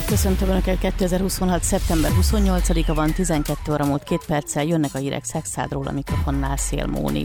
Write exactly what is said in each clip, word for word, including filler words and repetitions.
Köszöntöm Önöket, kétezer-huszonhat. szeptember huszonnyolcadika van, tizenkét óra múlt két perccel, jönnek a hírek Szekszádról, a mikrofonnál Szél Móni.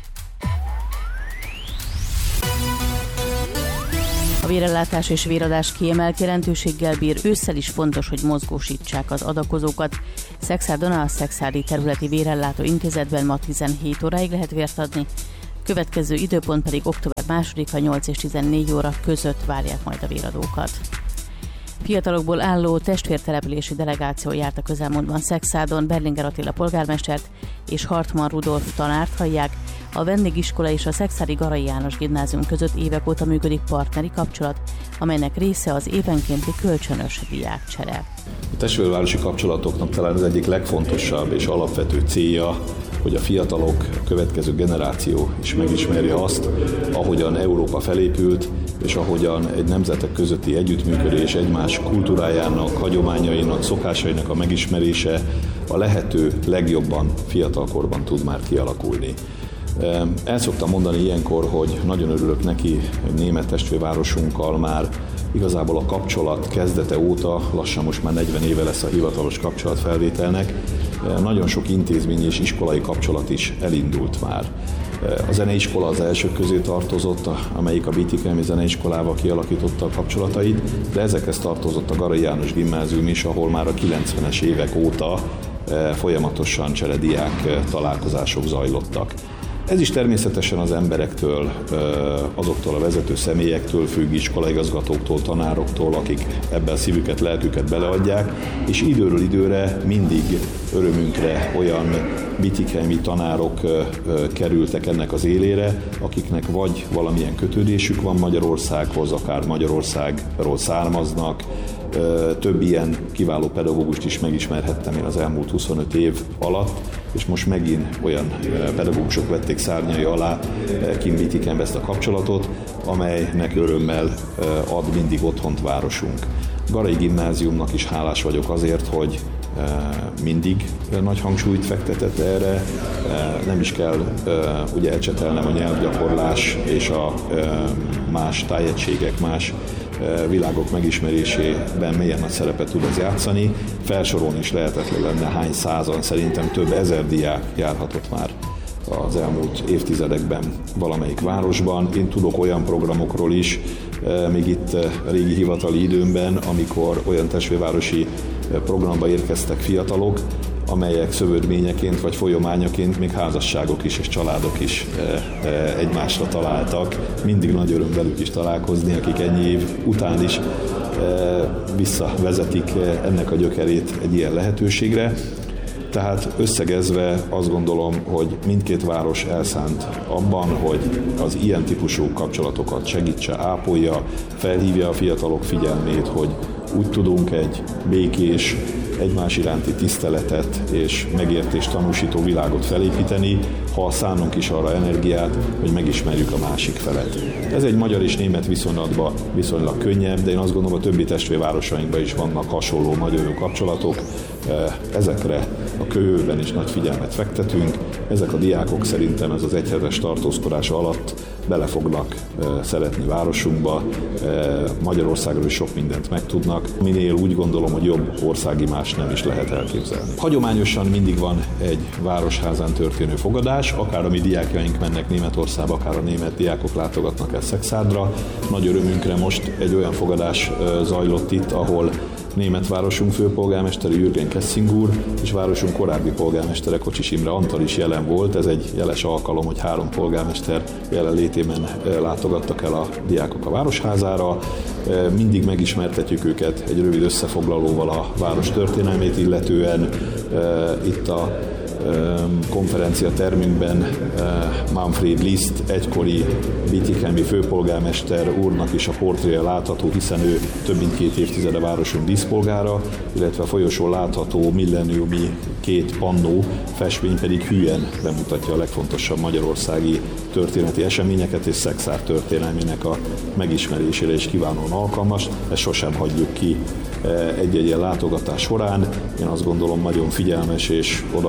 A vérellátás és véradás kiemelt jelentőséggel bír, ősszel is fontos, hogy mozgósítsák az adakozókat. Szekszárdon a Szekszádi Területi Vérellátó Intézetben ma tizenhét óráig lehet vért adni, következő időpont pedig október másodika nyolc és tizennégy óra között várják majd a véradókat. Fiatalokból álló testvértelepülési delegáció járt a közelmúltban Szekszárdon, Berlinger Attila polgármestert és Hartmann Rudolf tanárt hallják. A vendégiskola és a Szekszádi Garai János Gimnázium között évek óta működik partneri kapcsolat, amelynek része az évenkénti kölcsönös diákcsere. A testvérvárosi kapcsolatoknak talán az egyik legfontosabb és alapvető célja, hogy a fiatalok, a következő generáció is megismerje azt, ahogyan Európa felépült, és ahogyan egy nemzetek közötti együttműködés, egymás kultúrájának, hagyományainak, szokásainak a megismerése a lehető legjobban fiatalkorban tud már kialakulni. El szoktam mondani ilyenkor, hogy nagyon örülök neki, hogy német testvérvárosunkkal már igazából a kapcsolat kezdete óta, lassan most már negyven éve lesz a hivatalos kapcsolatfelvételnek, nagyon sok intézményi és iskolai kapcsolat is elindult már. A zeneiskola az elsők közé tartozott, amelyik a Bitikelmi zeneiskolával kialakította a kapcsolatait, de ezekhez tartozott a Garai János Gimnázium is, ahol már a kilencvenes évek óta folyamatosan cserediák találkozások zajlottak. Ez is természetesen az emberektől, azoktól a vezető személyektől függ, iskolaigazgatóktól, tanároktól, akik ebben a szívüket, lelküket beleadják, és időről időre mindig örömünkre olyan bitikhelyi tanárok kerültek ennek az élére, akiknek vagy valamilyen kötődésük van Magyarországhoz, akár Magyarországról származnak. Több ilyen kiváló pedagógust is megismerhettem én az elmúlt huszonöt év alatt, és most megint olyan pedagógusok vették szárnyai alá kint Bitikenbe ezt a kapcsolatot, amelynek örömmel ad mindig otthont városunk. Garai Gimnáziumnak is hálás vagyok azért, hogy mindig nagy hangsúlyt fektetett erre, nem is kell ugye ecsetelnem a nyelvgyakorlás és a más tájegységek, más világok megismerésében milyen nagy szerepet tud ez játszani. Felsorolni is lehetetlen lenne hány százan, szerintem több ezer diák járhatott már az elmúlt évtizedekben valamelyik városban. Én tudok olyan programokról is, még itt a régi hivatali időmben, amikor olyan testvérvárosi programba érkeztek fiatalok, amelyek szövődményeként vagy folyamányaként még házasságok is és családok is egymásra találtak. Mindig nagy öröm velük is találkozni, akik ennyi év után is visszavezetik ennek a gyökerét egy ilyen lehetőségre. Tehát összegezve azt gondolom, hogy mindkét város elszánt abban, hogy az ilyen típusú kapcsolatokat segítse, ápolja, felhívja a fiatalok figyelmét, hogy úgy tudunk egy békés, egymás iránti tiszteletet és megértést tanúsító világot felépíteni, ha szánunk is arra energiát, hogy megismerjük a másik felet. Ez egy magyar és német viszonylatban viszonylag könnyebb, de én azt gondolom, a többi testvérvárosainkban is vannak hasonló nagyon jó kapcsolatok. Ezekre a kölyőben is nagy figyelmet fektetünk. Ezek a diákok szerintem ez az egyhetes tartózkodás alatt bele fognak szeretni városunkba, Magyarországról is sok mindent megtudnak, minél úgy gondolom, hogy jobb országi más nem is lehet elképzelni. Hagyományosan mindig van egy városházán történő fogadás, akár a mi diákjaink mennek Németországba, akár a német diákok látogatnak el Szekszárdra. Nagy örömünkre most egy olyan fogadás zajlott itt, ahol németvárosunk főpolgármestere Jürgen Kessing úr és városunk korábbi polgármestere Kocsis Imre Antal is jelen volt. Ez egy jeles alkalom, hogy három polgármester jelenlétében látogattak el a diákok a városházára. Mindig megismertetjük őket egy rövid összefoglalóval a város történelmét illetően. Itt a konferencia termünkben Manfred Liszt, egykori Bitikelmi főpolgármester úrnak is a portréja látható, hiszen ő több mint két évtizede városunk díszpolgára, illetve a folyosón látható milleniumi két pannó festmény pedig hülyen bemutatja a legfontosabb magyarországi történeti eseményeket, és Szekszárd történelmének a megismerésére is kiválóan alkalmas. Ezt sosem hagyjuk ki egy-egy ilyen látogatás során. Én azt gondolom, nagyon figyelmes és oda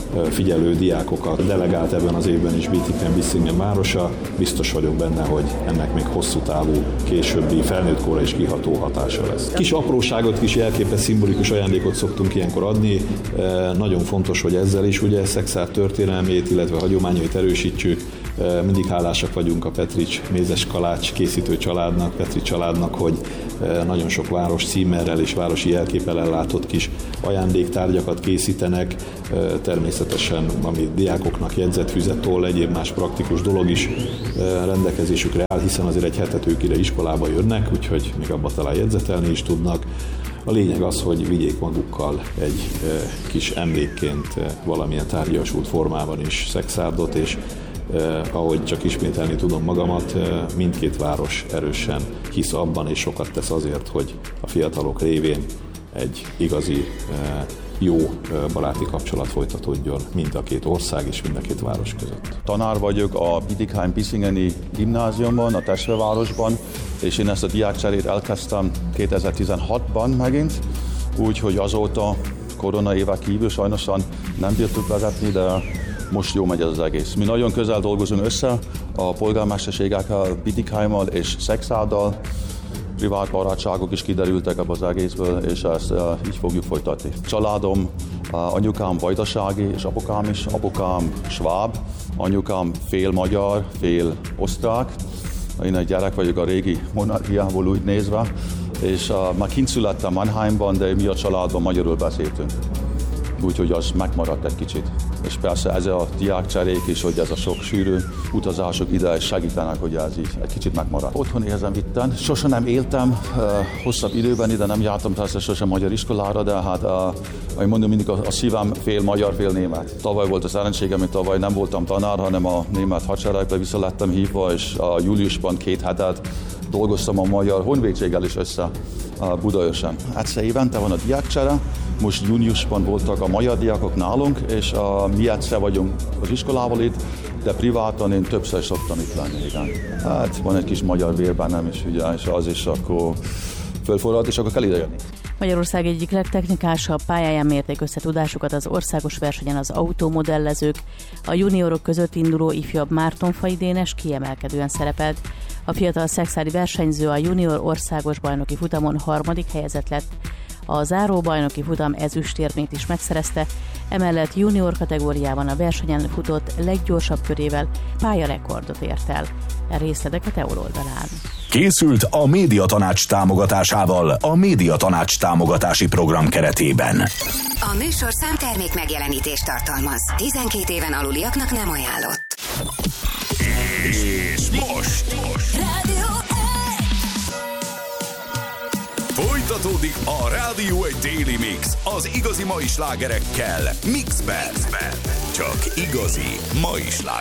figyelő diákokat delegált ebben az évben is Bietigheim-Bissingen városa. Biztos vagyok benne, hogy ennek még hosszú távú, későbbi felnőttkorra is kiható hatása lesz. Kis apróságot, kis jelképes, szimbolikus ajándékot szoktunk ilyenkor adni. Nagyon fontos, hogy ezzel is ugye Szekszárd történelmét, illetve hagyományait erősítsük. Mindig hálásak vagyunk a Petrics mézes kalács készítő családnak, Petrics családnak, hogy nagyon sok város címerrel és városi jelképpel ellátott kis ajándéktárgyakat készítenek. Természetesen, ami diákoknak jegyzetfüzettől, egyéb más praktikus dolog is rendelkezésükre áll, hiszen azért egy hetet ők ide iskolába jönnek, úgyhogy még abba talán jegyzetelni is tudnak. A lényeg az, hogy vigyék magukkal egy kis emlékként valamilyen tárgyasult formában is Szekszárdot, és Eh, ahogy csak ismételni tudom magamat, eh, mindkét város erősen hisz abban, és sokat tesz azért, hogy a fiatalok révén egy igazi, eh, jó eh, baráti kapcsolat folytatódjon mind a két ország és mind a két város között. Tanár vagyok a Bietigheim-Bissingeni gimnáziumban, a testvérvárosban, és én ezt a diákcserét elkezdtem kétezer-tizenhatban megint, úgyhogy azóta korona évek kívül sajnosan nem bírtuk vezetni, de most jó megy ez az egész. Mi nagyon közel dolgozunk össze a polgármesterségekkel, Bietigheimmal és Szekszárdal. Privát barátságok is kiderültek ebből az egészből, és ezt uh, így fogjuk folytatni. Családom, uh, anyukám vajdasági, és apukám is. Apukám sváb, anyukám fél magyar, fél osztrák. Én egy gyerek vagyok a régi monarchiából úgy nézve, és uh, már kint születtem Mannheimban, de mi a családban magyarul beszéltünk. Úgyhogy az megmaradt egy kicsit. És persze ez a diákcserék is, hogy ez a sok sűrű utazások ide segítenek, hogy ez így egy kicsit megmaradt. Otthon érzem itten. Sosem nem éltem uh, hosszabb időben ide, nem jártam persze sosem magyar iskolára, de hát, uh, ahogy mondom, mindig a, a szívem fél magyar, fél német. Tavaly volt a szerencségem, hogy tavaly nem voltam tanár, hanem a német hadseregbe vissza lettem hívva, és a júliusban két hetet dolgoztam a magyar honvédséggel is össze uh, Budaörsön. Egyszer évente van a diákcsere. Most júniusban voltak a magyar diákok nálunk, és uh, mi egyszer vagyunk az iskolával itt, de privátan én többször szoktam itt lenni, igen. Hát van egy kis magyar vér bennem is, ugye, és az is akkor fölforralt, és akkor kell idejönni. Magyarország egyik legtechnikásabb pályáján mérték összetudásukat az országos versenyen az autómodellezők. A juniorok között induló ifjabb Márton-Fai Dénes kiemelkedően szerepelt. A fiatal szekszárdi versenyző a junior országos bajnoki futamon harmadik helyezett lett. A záró bajnoki futam ezüstérmét is megszerezte, emellett junior kategóriában a versenyen futott leggyorsabb körével pályarekordot ért el. A részletek a Teol oldalán. Készült a Médiatanács támogatásával a Médiatanács támogatási program keretében. A műsorszám termék megjelenítést tartalmaz. tizenkét éven aluliaknak nem ajánlott. És most! Rádió Folytatódik a Rádió egy Daily Mix az igazi mai slágerekkel Mixben. Csak igazi mai slágerek.